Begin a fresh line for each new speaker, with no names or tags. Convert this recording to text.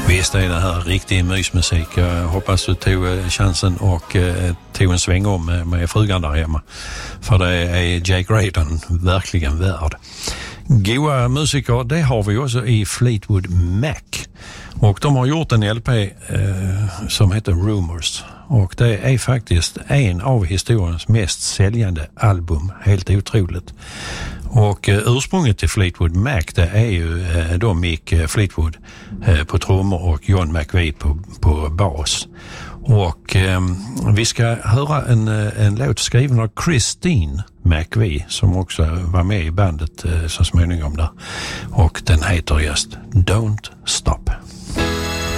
Visst är det här riktig mysmusik. Jag hoppas du tog chansen och tog en sväng om med frugan där hemma. För det är Jake Graydon verkligen värd. Goa musiker, det har vi också i Fleetwood Mac. Och de har gjort en LP som heter Rumors. Och det är faktiskt en av historiens mest säljande album. Helt otroligt. Och ursprunget till Fleetwood Mac, det är ju då Mick Fleetwood på trummor och John McVie på bas. Och vi ska höra en låt skriven av Christine McVie som också var med i bandet så småningom där. Och den heter just Don't Stop.